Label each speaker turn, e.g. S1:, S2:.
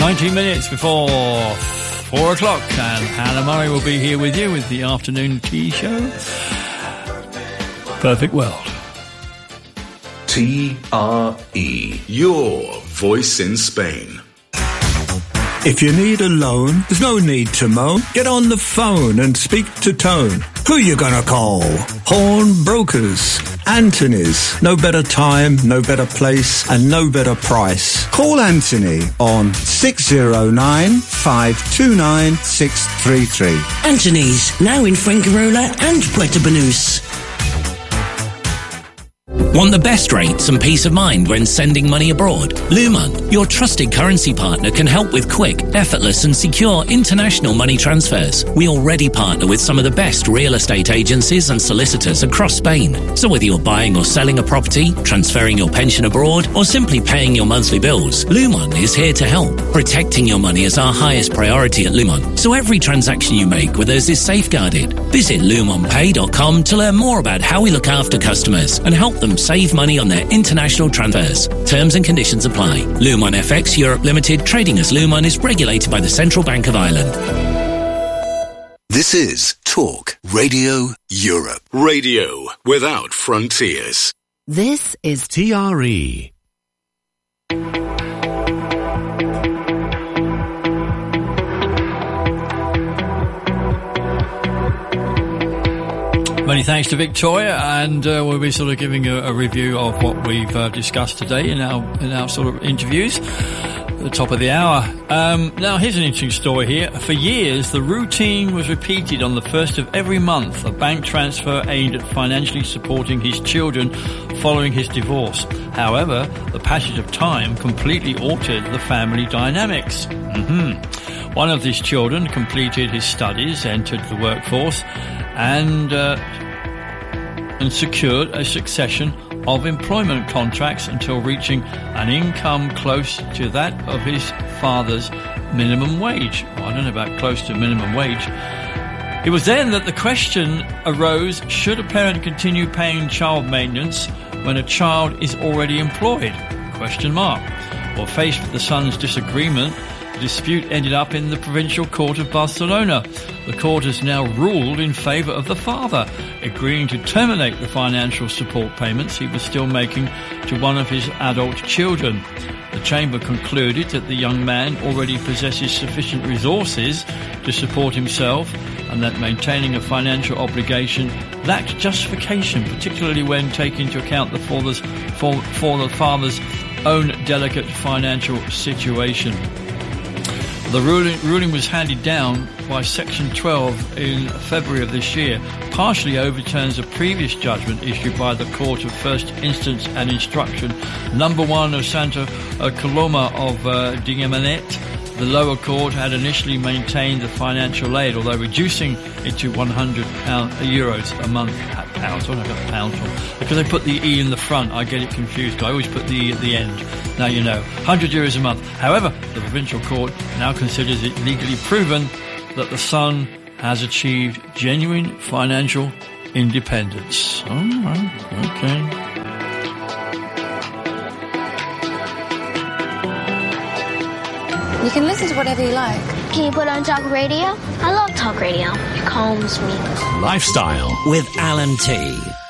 S1: 19 minutes before 4 o'clock, and Hannah Murray will be here with you with the afternoon tea show. Perfect World.
S2: TRE, your voice in Spain.
S3: If you need a loan, there's no need to moan. Get on the phone and speak to Tone. Who you gonna call? Horn Brokers. Anthony's. No better time, no better place, and no better price. Call Anthony on 609-529-633.
S4: Anthony's, now in Fuengirola and Puerto Banús.
S5: Want the best rates and peace of mind when sending money abroad? Lumon, your trusted currency partner, can help with quick, effortless and secure international money transfers. We already partner with some of the best real estate agencies and solicitors across Spain. So whether you're buying or selling a property, transferring your pension abroad, or simply paying your monthly bills, Lumon is here to help. Protecting your money is our highest priority at Lumon, so every transaction you make with us is safeguarded. Visit lumonpay.com to learn more about how we look after customers and help them save money on their international transfers. Terms and conditions apply. Lumon FX Europe Limited, trading as Lumon, is regulated by the Central Bank of Ireland.
S2: This is Talk Radio Europe. Radio without frontiers.
S6: This is TRE.
S1: Many thanks to Victoria, and we'll be sort of giving a review of what we've discussed today in our sort of interviews at the top of the hour. Now, here's an interesting story here. For years, the routine was repeated on the first of every month, a bank transfer aimed at financially supporting his children following his divorce. However, the passage of time completely altered the family dynamics. One of these children completed his studies, entered the workforce, and secured a succession of employment contracts until reaching an income close to that of his father's minimum wage. Well, I don't know about close to minimum wage. It was then that the question arose, should a parent continue paying child maintenance when a child is already employed? Question mark. Well, faced with the son's disagreement, the dispute ended up in the Provincial Court of Barcelona. The court has now ruled in favour of the father, agreeing to terminate the financial support payments he was still making to one of his adult children. The chamber concluded that the young man already possesses sufficient resources to support himself and that maintaining a financial obligation lacked justification, particularly when taking into account the father's own delicate financial situation. The ruling was handed down by Section 12 in February of this year, partially overturns a previous judgment issued by the Court of First Instance and Instruction, Number 1 of Santa Coloma of Diamanet. The lower court had initially maintained the financial aid, although reducing it to €100 a month. Pounds, what have I got pounds from? Because I put the E in the front, I get it confused. I always put the E at the end. Now you know. €100 a month. However, the provincial court now considers it legally proven that the son has achieved genuine financial independence. All right, okay.
S7: You can listen to whatever you like.
S8: Can you put on talk radio? I love talk radio. It calms me.
S6: Lifestyle with Alan T.